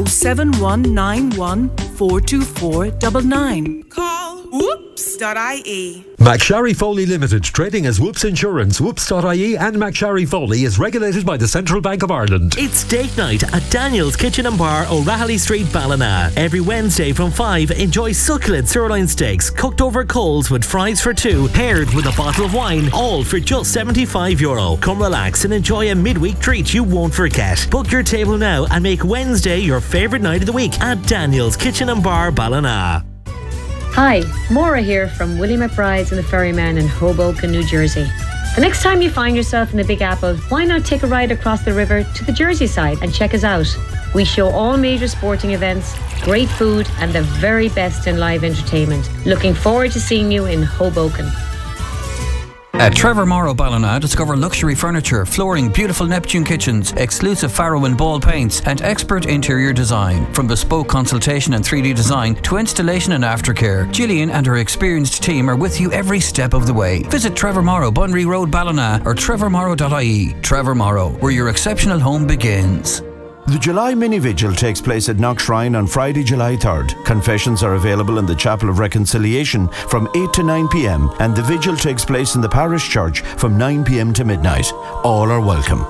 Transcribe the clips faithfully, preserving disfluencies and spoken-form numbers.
seven one nine one four two four nine nine. Call whoops dot I E. McSharry Foley Limited, trading as Whoops Insurance. Whoops dot I E and McSharry Foley is regulated by the Central Bank of Ireland. It's date night at Daniel's Kitchen and Bar, O'Rahilly Street, Ballina. Every Wednesday from five, enjoy succulent sirloin steaks cooked over coals with fries for two, paired with a bottle of wine, all for just seventy-five euro. Come relax and enjoy a midweek treat you won't forget. Book your table now and make Wednesday your favourite night of the week at Daniel's Kitchen and Bar, Ballina. Hi, Maura here from Willie McBride's and the Ferryman in Hoboken, New Jersey. The next time you find yourself in the Big Apple, why not take a ride across the river to the Jersey side and check us out? We show all major sporting events, great food and the very best in live entertainment. Looking forward to seeing you in Hoboken. At Trevor Morrow Ballina, discover luxury furniture, flooring, beautiful Neptune kitchens, exclusive Faro and Ball paints, and expert interior design. From bespoke consultation and three D design to installation and aftercare, Gillian and her experienced team are with you every step of the way. Visit Trevor Morrow, Bunry Road, Ballina, or trevor morrow dot I E. Trevor Morrow, where your exceptional home begins. The July Mini Vigil takes place at Knock Shrine on Friday, July third. Confessions are available in the Chapel of Reconciliation from eight to nine p.m. and the vigil takes place in the parish church from nine p.m. to midnight. All are welcome.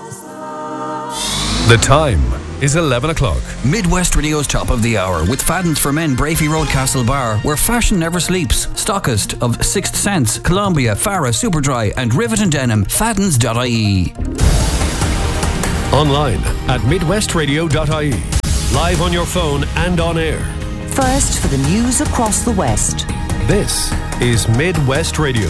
The time is eleven o'clock. Midwest Radio's Top of the Hour with Fadden's for Men, Brafey Road, Castle Bar, where fashion never sleeps. Stockist of Sixth Sense, Columbia, Farah, Superdry and Rivet and Denim. Faddens dot I E. Online at midwest radio dot I E. Live on your phone and on air. First for the news across the West. This is Midwest Radio.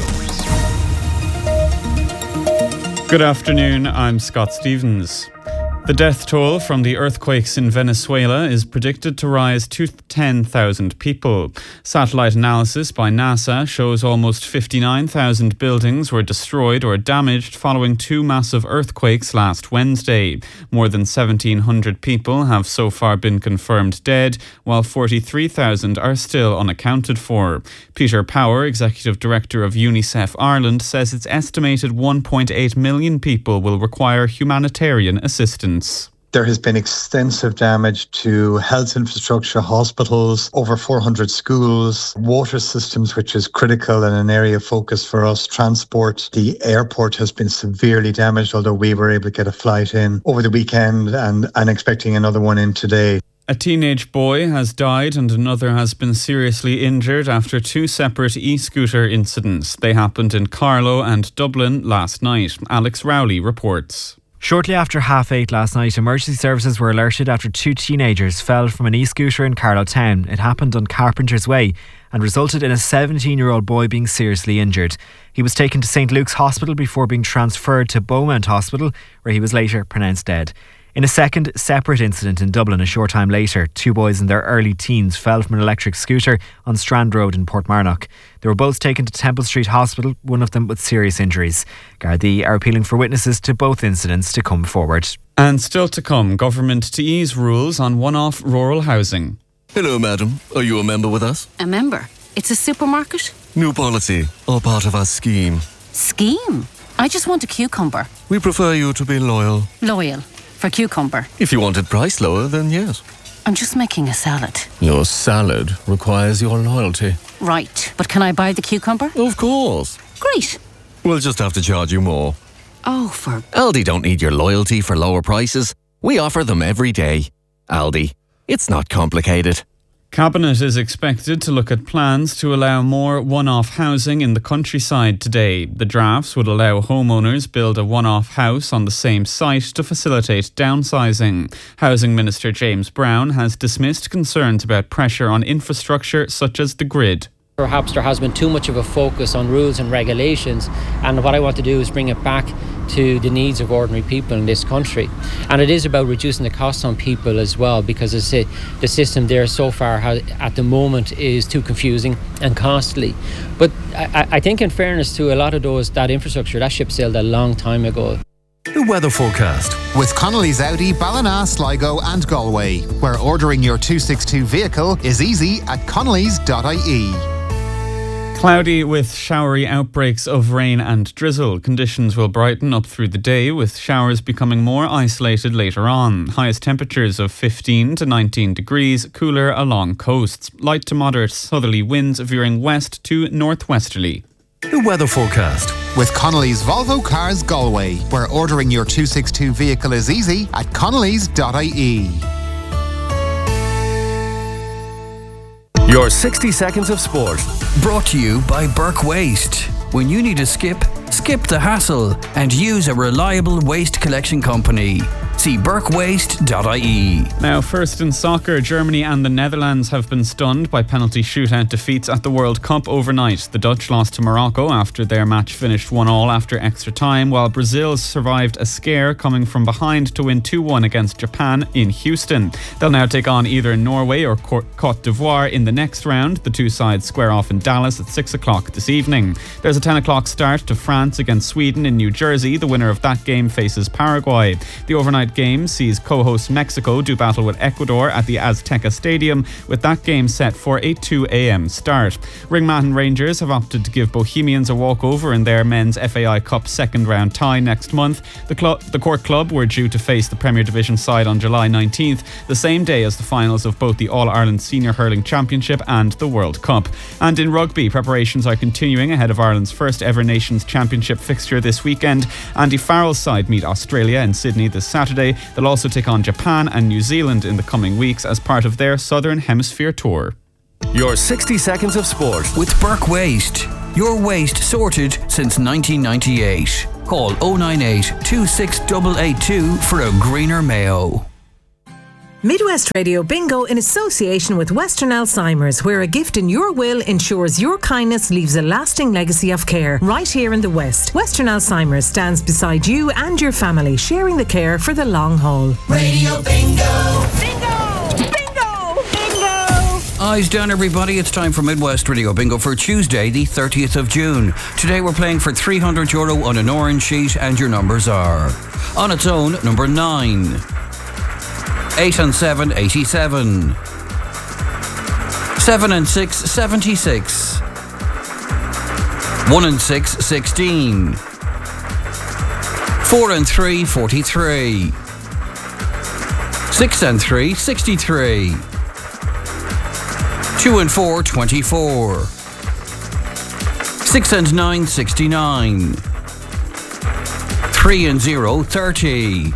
Good afternoon, I'm Scott Stevens. The death toll from the earthquakes in Venezuela is predicted to rise to ten thousand people. Satellite analysis by NASA shows almost fifty-nine thousand buildings were destroyed or damaged following two massive earthquakes last Wednesday. More than seventeen hundred people have so far been confirmed dead, while forty-three thousand are still unaccounted for. Peter Power, Executive Director of UNICEF Ireland, says its estimated one point eight million people will require humanitarian assistance. There has been extensive damage to health infrastructure, hospitals, over four hundred schools, water systems, which is critical and an area of focus for us, transport. The airport has been severely damaged, although we were able to get a flight in over the weekend and, and expecting another one in today. A teenage boy has died and another has been seriously injured after two separate e-scooter incidents. They happened in Carlow and Dublin last night. Alex Rowley reports. Shortly after half eight last night, emergency services were alerted after two teenagers fell from an e-scooter in Carlow Town. It happened on Carpenter's Way and resulted in a seventeen-year-old boy being seriously injured. He was taken to Saint Luke's Hospital before being transferred to Beaumont Hospital, where he was later pronounced dead. In a second separate incident in Dublin a short time later, two boys in their early teens fell from an electric scooter on Strand Road in Portmarnock. They were both taken to Temple Street Hospital, one of them with serious injuries. Gardaí are appealing for witnesses to both incidents to come forward. And still to come, government to ease rules on one-off rural housing. Hello, madam. Are you a member with us? A member? It's a supermarket? New policy, all part of our scheme. Scheme? I just want a cucumber. We prefer you to be loyal. Loyal? For cucumber? If you wanted price lower, then yes. I'm just making a salad. Your salad requires your loyalty. Right, but can I buy the cucumber? Of course. Great. We'll just have to charge you more. Oh, for... Aldi don't need your loyalty for lower prices. We offer them every day. Aldi. It's not complicated. Cabinet is expected to look at plans to allow more one-off housing in the countryside today. The drafts would allow homeowners build a one-off house on the same site to facilitate downsizing. Housing Minister James Brown has dismissed concerns about pressure on infrastructure such as the grid. Perhaps there has been too much of a focus on rules and regulations, and what I want to do is bring it back to the needs of ordinary people in this country. And it is about reducing the costs on people as well, because as I say, the system there so far has, at the moment is too confusing and costly. But I, I think in fairness to a lot of those, that infrastructure, that ship sailed a long time ago. The weather forecast with Connolly's Audi, Ballina, Sligo and Galway, where ordering your two sixty-two vehicle is easy at connellys dot I E. Cloudy with showery outbreaks of rain and drizzle. Conditions will brighten up through the day, with showers becoming more isolated later on. Highest temperatures of fifteen to nineteen degrees, cooler along coasts. Light to moderate southerly winds veering west to northwesterly. The weather forecast. With Connolly's Volvo Cars Galway, where ordering your two sixty-two vehicle is easy at connellys dot I E. Your sixty seconds of sport. Brought to you by Burke Waste. When you need to skip, skip the hassle and use a reliable waste collection company. See burke waste dot I E. Now, first in soccer, Germany and the Netherlands have been stunned by penalty shootout defeats at the World Cup overnight. The Dutch lost to Morocco after their match finished one all after extra time, while Brazil survived a scare coming from behind to win two one against Japan in Houston. They'll now take on either Norway or Cote d'Ivoire in the next round. The two sides square off in Dallas at six o'clock this evening. There's a ten o'clock start to France against Sweden in New Jersey. The winner of that game faces Paraguay. The overnight game sees co-host Mexico do battle with Ecuador at the Azteca Stadium, with that game set for a two a.m. start. Ringmahon Rangers have opted to give Bohemians a walkover in their men's F A I Cup second round tie next month. The, cl- the Cork Club were due to face the Premier Division side on July nineteenth, the same day as the finals of both the All-Ireland Senior Hurling Championship and the World Cup. And in rugby, preparations are continuing ahead of Ireland's first ever Nations Championship fixture this weekend. Andy Farrell's side meet Australia in Sydney this Saturday. They'll also take on Japan and New Zealand in the coming weeks as part of their Southern Hemisphere tour. Your sixty seconds of sport. With Burke Waste. Your waste sorted since nineteen ninety-eight. Call oh nine eight, two six eight eight two for a greener Mayo. Midwest Radio Bingo in association with Western Alzheimer's, where a gift in your will ensures your kindness leaves a lasting legacy of care right here in the West. Western Alzheimer's stands beside you and your family, sharing the care for the long haul. Radio Bingo! Bingo! Bingo! Bingo! Eyes down, everybody. It's time for Midwest Radio Bingo for Tuesday, the thirtieth of June. Today we're playing for three hundred euro on an orange sheet, and your numbers are: on its own, number nine. eight and seven, eighty-seven. seven and six, seventy-six. one and six, sixteen. four and three, forty-three. six and three, sixty-three. two and four, twenty-four. six and nine, sixty-nine. three and zero, thirty.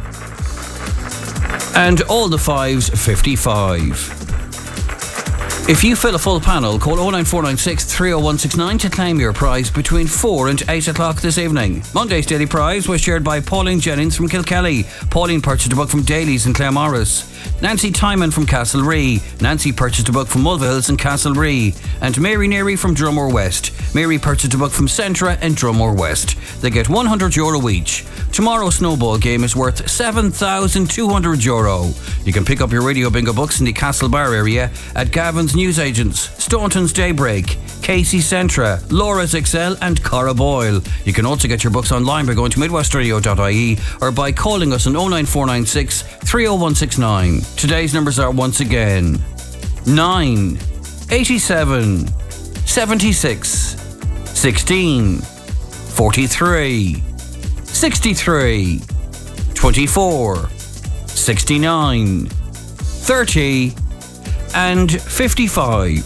And all the fives, fifty-five. If you fill a full panel, call oh nine four nine six, three oh one six nine to claim your prize between four and eight o'clock this evening. Monday's daily prize was shared by Pauline Jennings from Kilkelly. Pauline purchased a book from Daly's in Claremorris. Nancy Timon from Castlerea. Nancy purchased a book from Mulvihills in Castlerea. And Mary Neary from Drumore West. Mary purchased a book from Centra and Drumore West. They get one hundred euro each. Tomorrow's snowball game is worth seven thousand two hundred euro. You can pick up your Radio Bingo books in the Castlebar area at Gavin's Newsagents, Staunton's Daybreak, Casey Centra, Laura's Excel and Cara Boyle. You can also get your books online by going to midwest radio dot I E or by calling us on oh nine four nine six, three oh one six nine. Today's numbers are once again nine, eighty-seven, seventy-six, sixteen, forty-three, sixty-three, twenty-four, sixty-nine, thirty and fifty-five.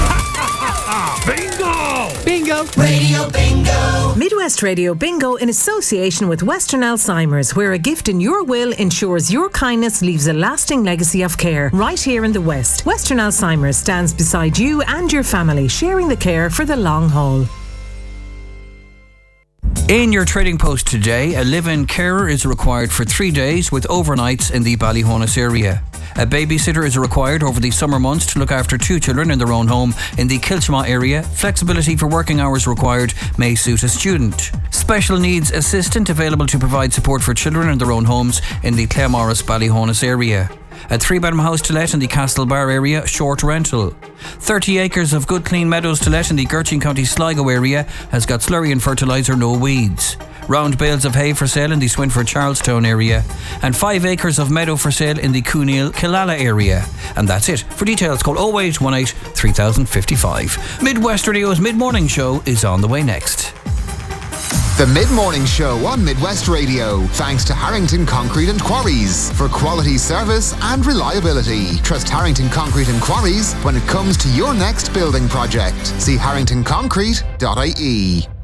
Bingo! Bingo! Radio Bingo! Midwest Radio Bingo in association with Western Alzheimer's, where a gift in your will ensures your kindness leaves a lasting legacy of care right here in the West. Western Alzheimer's stands beside you and your family, sharing the care for the long haul. In your trading post today, a live-in carer is required for three days with overnights in the Ballyhonus area. A babysitter is required over the summer months to look after two children in their own home in the Kilchma area. Flexibility for working hours required may suit a student. Special needs assistant available to provide support for children in their own homes in the Claremorris Ballyhonus area. A three-bedroom house to let in the Castlebar area, short rental. thirty acres of good clean meadows to let in the Gertrude County Sligo area, has got slurry and fertiliser, no weeds. Round bales of hay for sale in the Swinford Charlestown area, and five acres of meadow for sale in the Cooneal Killala area. And that's it. For details, call oh eight one eight, three thousand fifty-five. Midwest Radio's mid-morning show is on the way next. The Mid-Morning Show on Midwest Radio, thanks to Harrington Concrete and Quarries. For quality service and reliability, trust Harrington Concrete and Quarries when it comes to your next building project. See harrington concrete dot I E.